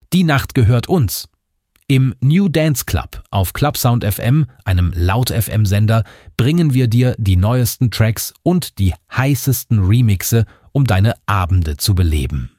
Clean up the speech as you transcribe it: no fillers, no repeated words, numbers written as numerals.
Die Nacht gehört uns. Im New Dance Club auf Clubsound FM, einem Laut-FM-Sender, bringen wir dir die neuesten Tracks und die heißesten Remixe, um deine Abende zu beleben.